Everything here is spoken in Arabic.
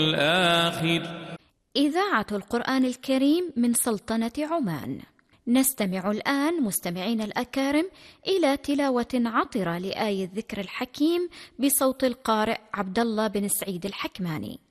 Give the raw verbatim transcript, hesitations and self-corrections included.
الآخر. إذاعة القرآن الكريم من سلطنة عمان. نستمع الآن مستمعين الأكارم إلى تلاوة عطرة لآية الذكر الحكيم بصوت القارئ عبد الله بن سعيد الحكماني.